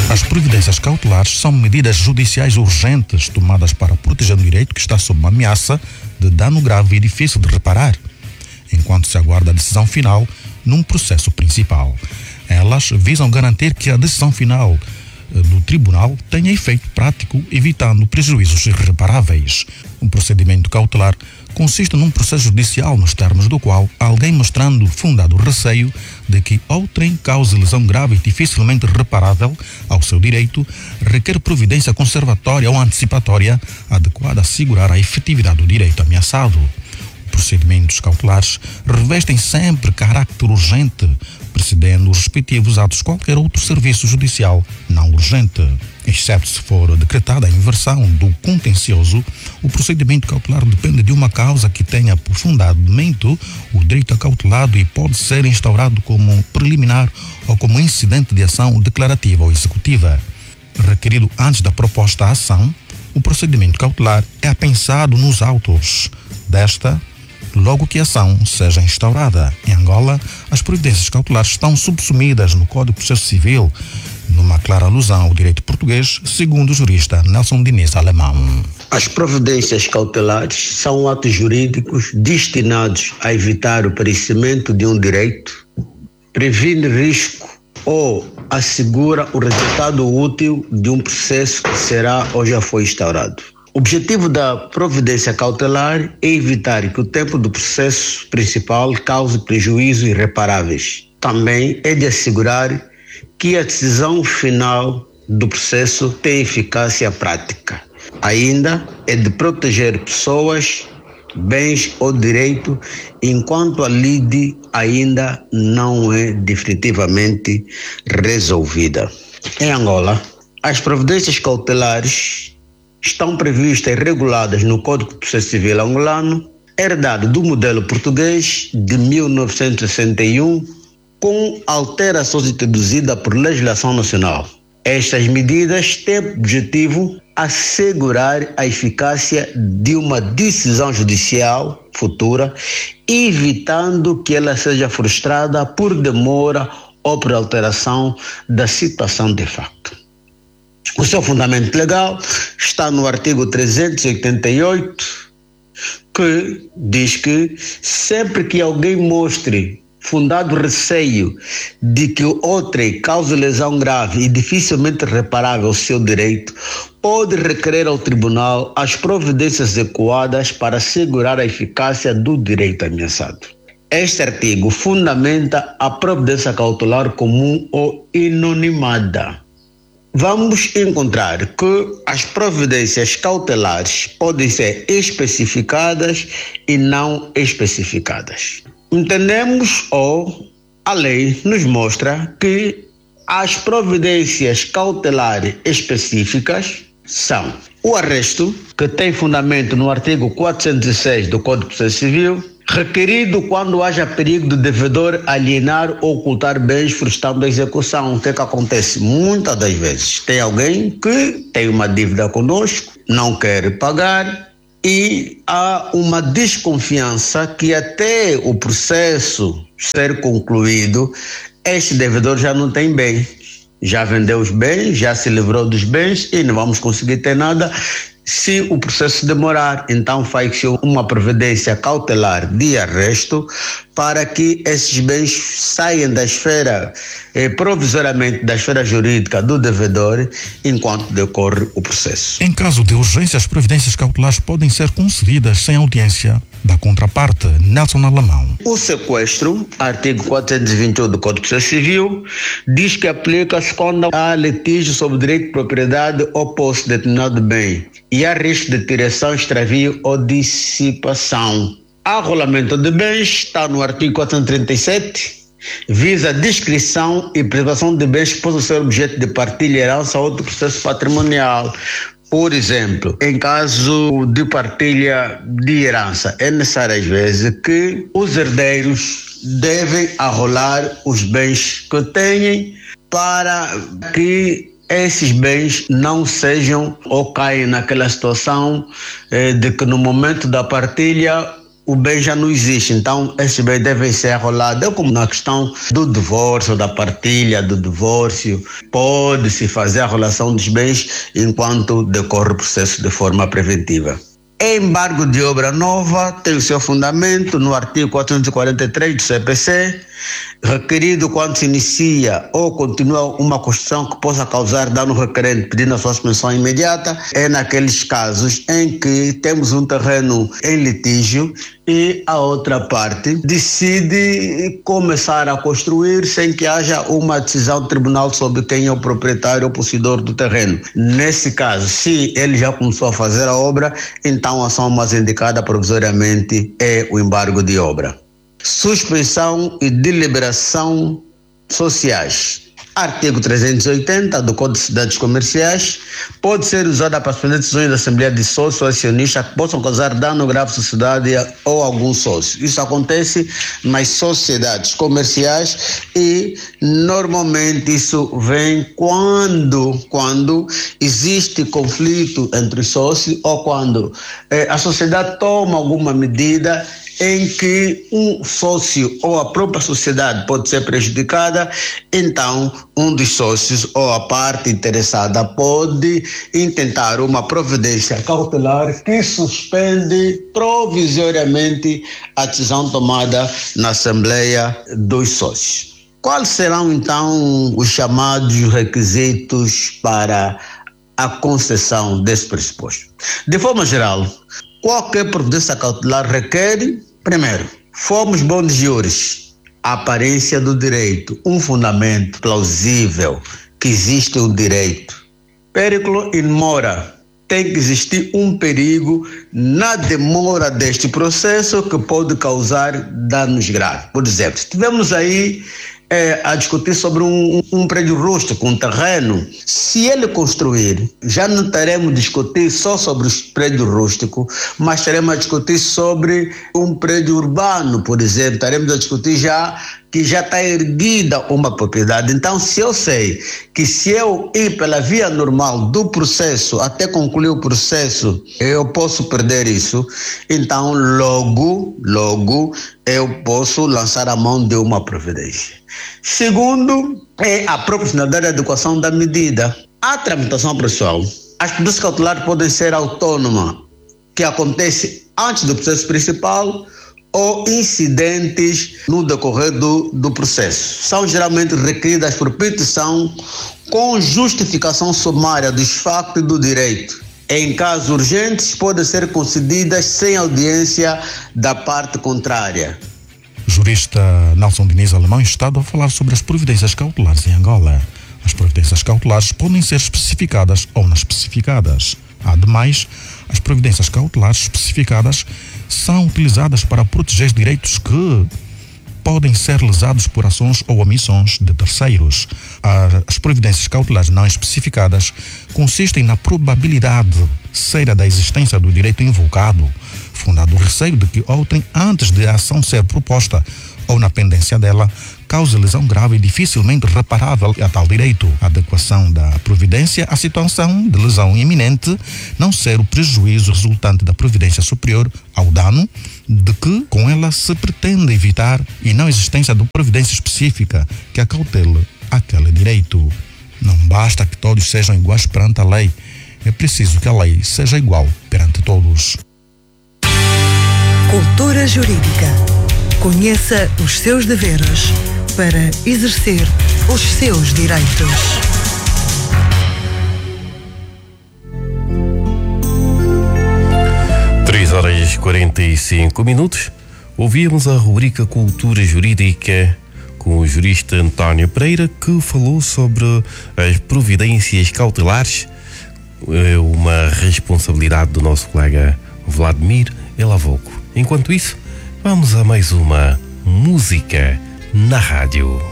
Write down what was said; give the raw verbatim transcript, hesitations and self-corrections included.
As providências cautelares são medidas judiciais urgentes tomadas para proteger um direito que está sob uma ameaça de dano grave e difícil de reparar, enquanto se aguarda a decisão final num processo principal. Elas visam garantir que a decisão final do tribunal tenha efeito prático, evitando prejuízos irreparáveis. Um procedimento cautelar consiste num processo judicial nos termos do qual alguém, mostrando fundado receio de que outrem cause lesão grave e dificilmente reparável ao seu direito, requer providência conservatória ou antecipatória adequada a assegurar a efetividade do direito ameaçado. Procedimentos cautelares revestem sempre caráter urgente, precedendo os respectivos atos de qualquer outro serviço judicial não urgente. Exceto se for decretada a inversão do contencioso, o procedimento cautelar depende de uma causa que tenha por fundamento o direito acautelado e pode ser instaurado como preliminar ou como incidente de ação declarativa ou executiva. Requerido antes da proposta à ação, o procedimento cautelar é apensado nos autos desta logo que a ação seja instaurada. Em Angola, as providências cautelares estão subsumidas no Código de Processo Civil, numa clara alusão ao direito português, segundo o jurista Nelson Diniz Alemão. As providências cautelares são atos jurídicos destinados a evitar o perecimento de um direito, previne risco ou assegura o resultado útil de um processo que será ou já foi instaurado. O objetivo da providência cautelar é evitar que o tempo do processo principal cause prejuízos irreparáveis. Também é de assegurar que a decisão final do processo tem eficácia prática. Ainda é de proteger pessoas, bens ou direito enquanto a lide ainda não é definitivamente resolvida. Em Angola, as providências cautelares estão previstas e reguladas no Código de Processo Civil angolano, herdado do modelo português de mil novecentos e sessenta e um, com alterações introduzidas por legislação nacional. Estas medidas têm o objetivo assegurar a eficácia de uma decisão judicial futura, evitando que ela seja frustrada por demora ou por alteração da situação de facto. O seu fundamento legal está no artigo trezentos e oitenta e oito, que diz que sempre que alguém mostre fundado receio de que outrem cause lesão grave e dificilmente reparável ao seu direito, pode requerer ao tribunal as providências adequadas para assegurar a eficácia do direito ameaçado. Este artigo fundamenta a providência cautelar comum ou inanimada. Vamos encontrar que as providências cautelares podem ser especificadas e não especificadas. Entendemos ou a lei nos mostra que as providências cautelares específicas são o arresto, que tem fundamento no artigo quatrocentos e seis do Código de Processo Civil, requerido quando haja perigo do devedor alienar ou ocultar bens frustrando a execução. O que é que acontece? Muitas das vezes tem alguém que tem uma dívida conosco, não quer pagar e há uma desconfiança que até o processo ser concluído, este devedor já não tem bem. Já vendeu os bens, já se livrou dos bens e não vamos conseguir ter nada se o processo demorar. Então faz-se uma providência cautelar de arresto para que esses bens saiam da esfera, eh, provisoriamente da esfera jurídica do devedor, enquanto decorre o processo. Em caso de urgência, as providências cautelares podem ser concedidas sem audiência da contraparte. Nelson Alemão. O sequestro, artigo quatrocentos e vinte e um do Código de Processo Civil, diz que aplica-se quando há litígio sobre direito de propriedade ou posse de determinado bem e há risco de tiração, extravio ou dissipação. Arrolamento de bens está no artigo quatrocentos e trinta e sete, visa a descrição e preservação de bens que possam ser objeto de partilha, herança ou outro processo patrimonial. Por exemplo, em caso de partilha de herança, é necessário às vezes que os herdeiros devem arrolar os bens que têm para que esses bens não sejam ou caem naquela situação eh, de que no momento da partilha o bem já não existe, então esses bens devem ser arrolados. É como na questão do divórcio, da partilha do divórcio, pode-se fazer a arrolação dos bens enquanto decorre o processo de forma preventiva. Embargo de obra nova tem o seu fundamento no artigo quatrocentos e quarenta e três do C P C, requerido quando se inicia ou continua uma construção que possa causar dano requerente pedindo a sua suspensão imediata, é naqueles casos em que temos um terreno em litígio e a outra parte decide começar a construir sem que haja uma decisão do tribunal sobre quem é o proprietário ou possuidor do terreno. Nesse caso, se ele já começou a fazer a obra, então a ação mais indicada provisoriamente é o embargo de obra. Suspensão e deliberação sociais. Artigo trezentos e oitenta do Código de Sociedades Comerciais pode ser usada para suspender decisões da Assembleia de Sócios ou acionistas que possam causar dano grave à sociedade ou a algum sócio. Isso acontece nas sociedades comerciais e normalmente isso vem quando, quando existe conflito entre os sócios ou quando eh, a sociedade toma alguma medida em que um sócio ou a própria sociedade pode ser prejudicada, então um dos sócios ou a parte interessada pode intentar uma providência cautelar que suspende provisoriamente a decisão tomada na Assembleia dos Sócios. Quais serão então os chamados requisitos para a concessão desse pressuposto? De forma geral, qualquer providência cautelar requer, primeiro, fomos bons júris, a aparência do direito, um fundamento plausível que existe um direito. Periculo in mora, tem que existir um perigo na demora deste processo que pode causar danos graves. Por exemplo, se tivermos aí É, a discutir sobre um, um prédio rústico, um terreno. Se ele construir, já não estaremos a discutir só sobre os prédios rústicos, mas estaremos a discutir sobre um prédio urbano, por exemplo. Estaremos a discutir já que já está erguida uma propriedade. Então, se eu sei que se eu ir pela via normal do processo até concluir o processo, eu posso perder isso, então logo, logo eu posso lançar a mão de uma providência. Segundo, é a proporcionalidade da adequação da medida. A tramitação processual, as providências cautelares podem ser autónomas, que acontece antes do processo principal, ou incidentes no decorrer do, do processo. São geralmente requeridas por petição com justificação sumária dos factos e do direito. Em casos urgentes, podem ser concedidas sem audiência da parte contrária. O jurista Nelson Diniz Alemão está a falar sobre as providências cautelares em Angola. As providências cautelares podem ser especificadas ou não especificadas. Ademais, as providências cautelares especificadas são utilizadas para proteger direitos que podem ser lesados por ações ou omissões de terceiros. As providências cautelares não especificadas consistem na probabilidade séria da existência do direito invocado, fundado o receio de que outrem, antes de a ação ser proposta ou na pendência dela, cause lesão grave e dificilmente reparável a tal direito. A adequação da providência à situação de lesão iminente não ser o prejuízo resultante da providência superior ao dano de que com ela se pretende evitar e não existência de providência específica que acautele aquele direito. Não basta que todos sejam iguais perante a lei, é preciso que a lei seja igual perante todos. Cultura Jurídica. Conheça os seus deveres para exercer os seus direitos. três horas e quarenta e cinco minutos. Ouvimos a rubrica Cultura Jurídica com o jurista António Pereira, que falou sobre as providências cautelares, uma responsabilidade do nosso colega Vladimir Elavoco. Enquanto isso, vamos a mais uma música na rádio.